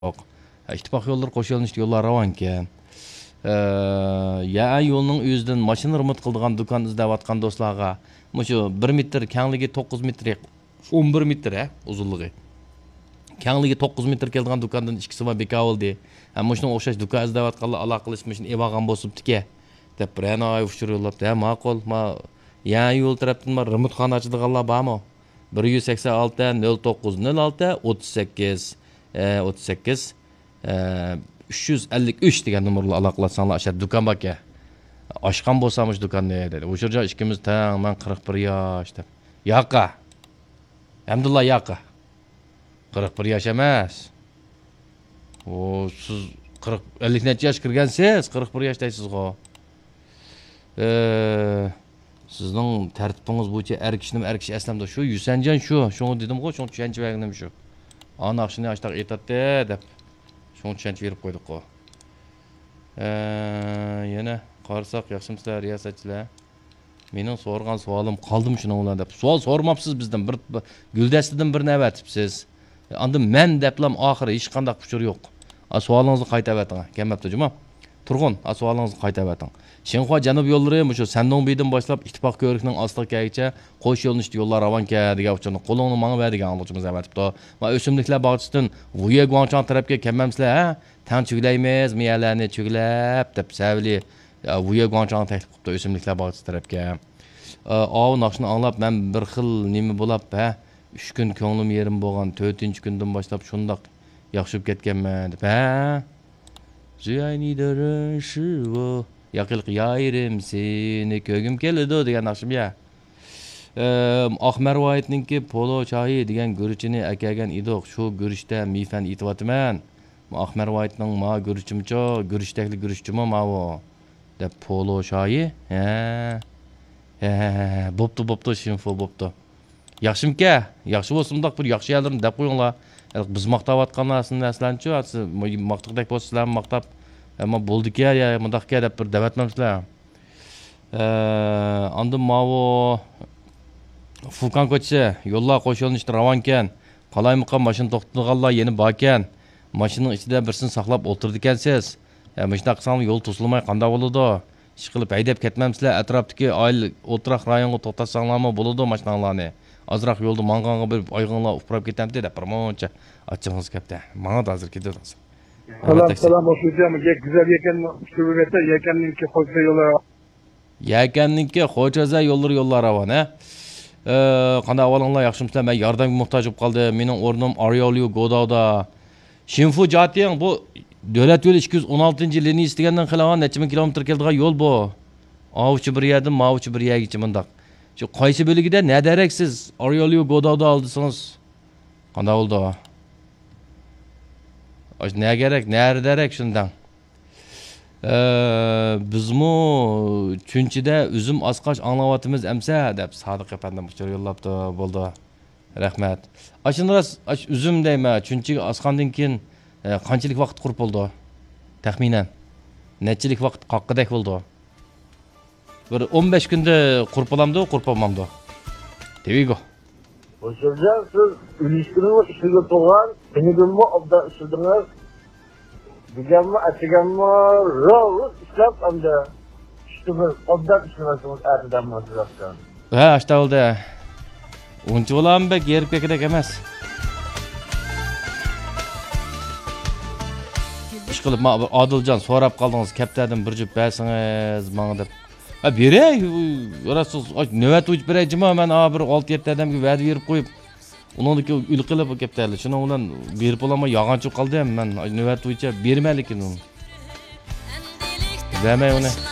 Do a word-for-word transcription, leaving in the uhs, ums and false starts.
Yok. İttifak yolları koşuyorlar işte yollar ravanken. Ya yolunun yüzden maşını rımıt kıldığan dükkan izlevatkan dostlarga. Şu bir metre, kengligi dokuz metre, on bir metre uzunluğu. Kengligi dokuz metre keldiğin dükkandan ikisi var beka oldu. Ama şunun okşaş dükkan izlevatkanla alaqalışmışın evagan bosup tike. Dep bir ay uçuruyorlar. Ya maqul, ma ya yol taraftan ma rımıtxana açıdığanlar barmı? bir yüz seksen altı nol dokuz nol altı otuz sekiz otuz sekiz uch yuz ellik uch degan nomerga aloqalasanglar o'sha do'kon bor ekan. Ochgan bo'lsamiz do'konni dedi. O'sha joy ikkimiz tang, men qirq bir yosh deb. Yo'qa. Alhamdulillah yo'qa. qirq bir yosh emas. O siz qirq ellik necha yosh kirgansiz? qirq bir yoshdaysiz-ku. Eee sizning tartibingiz bo'yicha er kishini er kishi aslamda shu Yusanjon shu, shuni dedim-ku, shuni tushuncha berganim shu. Ana shuni ashtaq aytadi deb. Shuni tushuncha berib qo'ydik-ku. Eee yana qarasak yaxshimizlar riyosatchilar. Mening so'rgan savolim qoldim shuni ular deb. Savol so'rmabsiz bizdan bir Guldastidan bir navatibsiz. Anda men deblam oxiri hech qanday puchur yo'q. A savolingizni qaytarib ating. Kelmabdi juma. Turg'un, a savolingizni qaytarib ating. Shenxua janub yo'llari shu Sandong beydan boshlab ittifoq ko'rikning ostiga kelguncha qo'sh yo'lni ishda yo'llar ravanka degan uchun qo'lingni menga ber degan oluvchimiz aytibdi. Ma o'simliklar bog'chisidan Vuye Guangchang tarafga kelmamsizlar, ha? Tan chuglaymiz, miyalarni chuglab deb savli Vuye Guangchang taklif qilibdi o'simliklar bog'chisi tarafga. Av naqshni anglab men bir xil nima bo'lib, ha? uch kun ko'nglim yerim bo'lgan, to'rtinchi kundan boshlab shundoq yaxshib ketganman deb, ha? 最爱你的人是我 Yaqilq yayrim seni ko'gim keladi degan naqshim ya. Ahmarvoyitninki polo choyi degan guruchini akagan edik. Shu guruchda mifan etyapman. Ahmarvoyitning ma guruchimcho, guruchdagi guruchchimi mavo deb polo choyi. Ha. Ha, bo'pti, bo'pti, shinfo bo'pti. Yaxshimka, yaxshi bo'lsindoq bir yaxshi yerlarni deb qo'yinglar. Biz maqtayotgan narsani aslanchi, maqtaqdek bo'lsizlar maqtab ama bo'ldi-ki ya mundaqqa deb bir davatmamsizlar. Eee, anda mavo Fukan ko'chasi yo'llar qo'shilni ishda ravankan. Qalaymiqan mashina to'xtatganlar yeni borkan. Mashinaning ichida birsin saqlab o'tirdi ekansiz. Ya mashina qilsam yo'l to'silmay qanday bo'ladi? Ish qilib haydab ketmamsizlar. Atrofdagi oil o'tiraq rayonga to'xtatsanglarmi bo'ladi mashinalarni. Azroq yo'lda mang'anga bir oyg'inlar uprab ketamdi deb bir moncha achingiz kapta. Menga hozir ketadi. Selam selam hoşçakalın. Güzel yeken şubete yekenninki hoşça yolları. Yekenninki hoşça yolları yollar avan ha. Eee qanday avvalinglar yaxshimizlar? Men yordamga muhtoj bo'lib qoldim. Mening o'rnim Aryoliu Godovda. Shinfu Jatiyang bu davlat yo'li ikki yuz o'n oltinchi liniyasi degandan qilagan necha ming kilometr keladigan yo'l bu. Avchi bir yerdan mavchi bir yergacha bundoq. Shu qaysi bo'ligida ne deraksiz Aryoliu Godovda oldisingiz? Qanday bo'ldi? Ne gerek, ne derek şundan. Ee, biz mu çünküde üzüm asqaç anlavatımız emse dep Sadık efendim uçur yollaptı boldu. Rahmet. Aşınıras aş üzüm deyme çünkü asqandan keyin e, qanchalik vaqt qurib boldu? Taxminan. Nechilik vaqt qaqqidek boldu? Bir o'n besh kunda qurib bolamdı, qurib olmamdı. Devigo. Hoşça siz ilişkinin işiyle toğan, beni bilme obda işildiniz. Digenmi, açıgenmi, ravuz işlep amca. İşte bir obda işlemesiniz erteden masraftan. Ha, işte oldu. Uncu olam be, gerip kekerek emez. İş qilib, Adiljon so'rab qoldingiz, kaptadan bir jup bersiniz, manga deb. Ha, beray, orasiz navbat o'ch berayjimi, men bir olti yetti odamga va'da berib qo'yib, uningki ul qilib kaptali. Shuni bilan berib olama yog'anchi qoldim men. Navbat bo'yicha bermaylikin uni. Vermay uni.